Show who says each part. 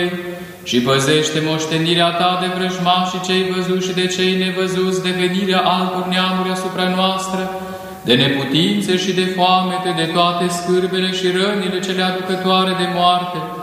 Speaker 1: și păzește moștenirea ta de vrăjmași cei văzuți și de cei nevăzuți, de venirea altor neamuri asupra noastră, de neputințe și de foamete, de toate scârbele și rănile cele aducătoare de moarte,